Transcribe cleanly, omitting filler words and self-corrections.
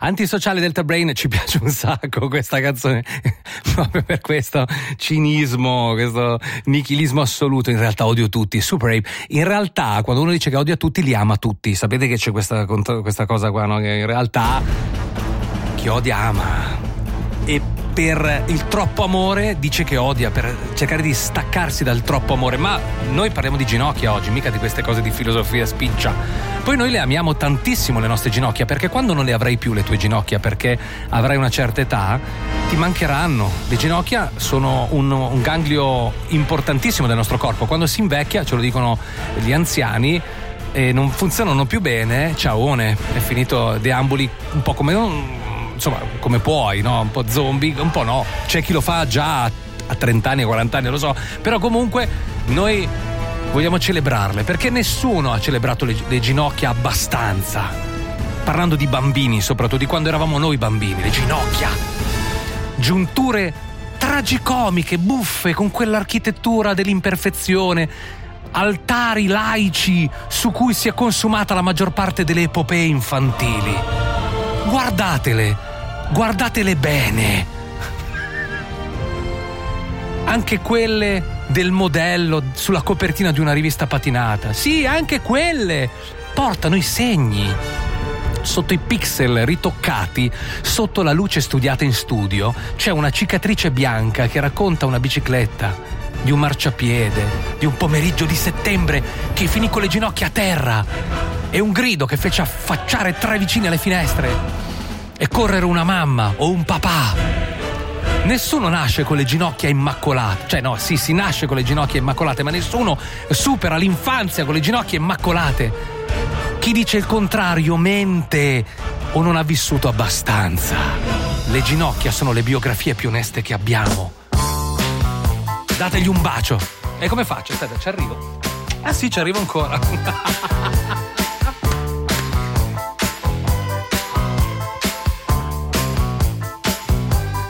Antisociale Delta Brain, ci piace un sacco questa canzone proprio per questo cinismo, questo nichilismo assoluto. In realtà odio tutti. Super Ape, in realtà quando uno dice che odia tutti li ama tutti. Sapete che c'è questa cosa qua, no? Che in realtà chi odia ama, e per il troppo amore dice che odia, per cercare di staccarsi dal troppo amore. Ma noi parliamo di ginocchia oggi, mica di queste cose di filosofia spiccia. Poi noi le amiamo tantissimo le nostre ginocchia, perché quando non le avrai più le tue ginocchia, perché avrai una certa età, ti mancheranno. Le ginocchia sono un ganglio importantissimo del nostro corpo. Quando si invecchia, ce lo dicono gli anziani, e non funzionano più bene, ciaone, è finito, deambuli un po' come insomma, come puoi, no? Un po' zombie, un po' no. C'è chi lo fa già a 30 anni, a 40 anni, lo so. Però comunque noi vogliamo celebrarle, perché nessuno ha celebrato le ginocchia abbastanza. Parlando di bambini, soprattutto di quando eravamo noi bambini, le ginocchia. Giunture tragicomiche, buffe, con quell'architettura dell'imperfezione. Altari laici su cui si è consumata la maggior parte delle epopee infantili. Guardatele bene. Anche quelle del modello sulla copertina di una rivista patinata. Sì, anche quelle portano i segni. Sotto i pixel ritoccati, sotto la luce studiata in studio, c'è una cicatrice bianca che racconta una bicicletta, di un marciapiede, di un pomeriggio di settembre che finì con le ginocchia a terra, e un grido che fece affacciare 3 vicini alle finestre e correre una mamma o un papà. Nessuno nasce con le ginocchia immacolate, cioè no, sì, si nasce con le ginocchia immacolate, ma nessuno supera l'infanzia con le ginocchia immacolate. Chi dice il contrario mente o non ha vissuto abbastanza. Le ginocchia sono le biografie più oneste che abbiamo. Dategli un bacio. E come faccio? Aspetta, ci arrivo. Ah sì, ci arrivo ancora.